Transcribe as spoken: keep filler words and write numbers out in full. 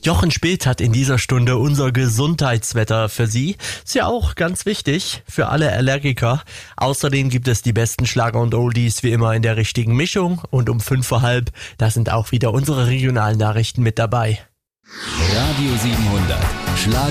Jochen Speth hat in dieser Stunde unser Gesundheitswetter für Sie. Ist ja auch ganz wichtig für alle Allergiker. Außerdem gibt es die besten Schlager und Oldies wie immer in der richtigen Mischung. Und um fünf vor halb, da sind auch wieder unsere regionalen Nachrichten mit dabei. Radio siebenhundert. Schlager